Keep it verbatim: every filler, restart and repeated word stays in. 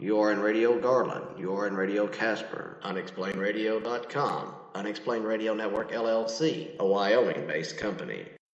U R N Radio Garland, U R N Radio Casper, Unexplained Radio dot com, Unexplained Radio Network L L C, a Wyoming-based company.